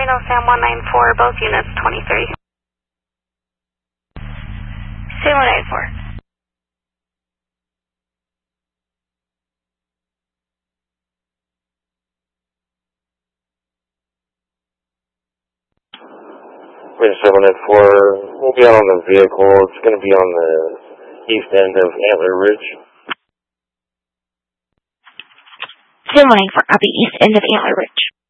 Reno Sam 194, both units 23. Sam 194. Bridge 784, we'll be out on the vehicle. It's going to be on the east end of Antler Ridge. Sam 184, copy, east end of Antler Ridge.